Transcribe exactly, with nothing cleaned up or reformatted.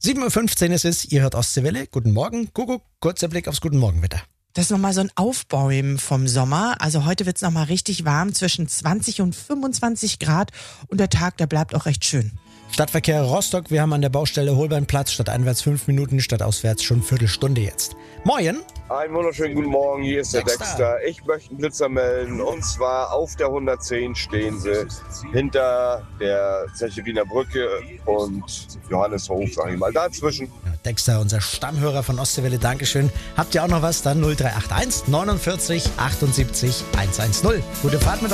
sieben Uhr fünfzehn ist es, ihr hört Ostseewelle. Guten Morgen. Kuckuck, kurzer Blick aufs Guten Morgenwetter. Das ist nochmal so ein Aufbäumen vom Sommer. Also heute wird's nochmal richtig warm, zwischen zwanzig und fünfundzwanzig Grad. Und der Tag, der bleibt auch recht schön. Stadtverkehr Rostock, wir haben an der Baustelle Holbeinplatz statt einwärts fünf Minuten, statt auswärts schon Viertelstunde jetzt. Moin! Einen wunderschönen guten Morgen, hier ist der Dexter. Dexter. Ich möchte einen Blitzer melden und zwar auf der hundertzehn stehen sie hinter der Zeche Wiener Brücke und Johanneshof, sag ich mal, dazwischen. Ja, Dexter, unser Stammhörer von Ostseewelle, Dankeschön. Habt ihr auch noch was? Dann null drei acht eins neunundvierzig achtundsiebzig hundertzehn. Gute Fahrt mit